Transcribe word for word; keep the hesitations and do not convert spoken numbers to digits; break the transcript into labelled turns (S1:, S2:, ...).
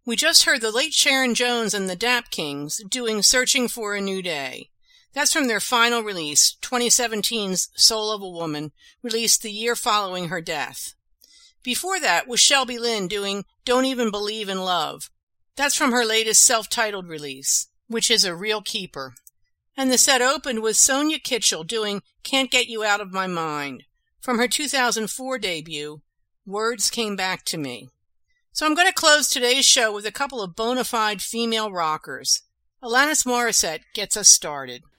S1: We just heard the late Sharon Jones and the Dap Kings doing Searching for a New Day. That's from their final release, twenty seventeen's Soul of a Woman, released the year following her death. Before that was Shelby Lynne doing Don't Even Believe in Love. That's from her latest self-titled release, which is a real keeper. And the set opened with Sonia Kitchell doing Can't Get You Out of My Mind, from her two thousand four debut, Words Came Back to Me. So I'm going to close today's show with a couple of bona fide female rockers. Alanis Morissette gets us started.